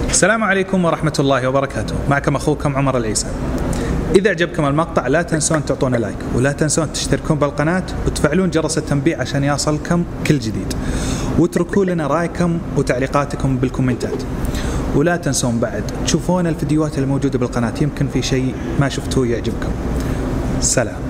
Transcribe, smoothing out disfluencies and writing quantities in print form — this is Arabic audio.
السلام عليكم ورحمة الله وبركاته. معكم أخوكم عمر العيسى. إذا عجبكم المقطع لا تنسون تعطونا لايك، ولا تنسون تشتركون بالقناة وتفعلون جرس التنبيه عشان يصلكم كل جديد، واتركوا لنا رأيكم وتعليقاتكم بالكومنتات. ولا تنسون بعد تشوفون الفيديوهات الموجودة بالقناة، يمكن في شيء ما شفتوه يعجبكم. سلام.